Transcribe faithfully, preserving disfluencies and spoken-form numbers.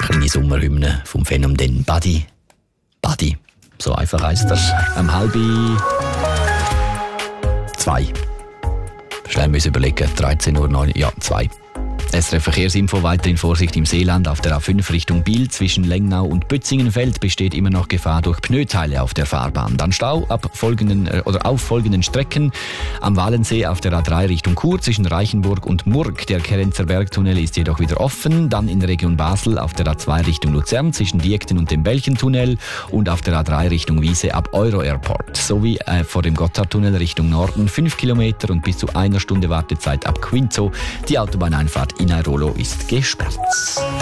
kleine Sommerhymne vom Phänomen Buddy. Buddy, so einfach heisst das. Am halbi zwei. Schnell müssen überlegen, dreizehn Uhr neun, ja, zwei. S R F Verkehrsinfo, weiterhin Vorsicht im Seeland. Auf der A fünf Richtung Biel zwischen Lengnau und Bützingenfeld besteht immer noch Gefahr durch Pneuteile auf der Fahrbahn. Dann Stau ab folgenden, äh, oder auf folgenden Strecken. Am Walensee auf der A drei Richtung Chur zwischen Reichenburg und Murg. Der Kerenzer Bergtunnel ist jedoch wieder offen. Dann in der Region Basel auf der A zwei Richtung Luzern zwischen Diekten und dem Belchentunnel. Und auf der A drei Richtung Wiese ab Euro Airport. Sowie äh, vor dem Gotthardtunnel Richtung Norden fünf Kilometer und bis zu einer Stunde Wartezeit ab Quinzo. Die Autobahneinfahrt in Airolo ist gesperrt.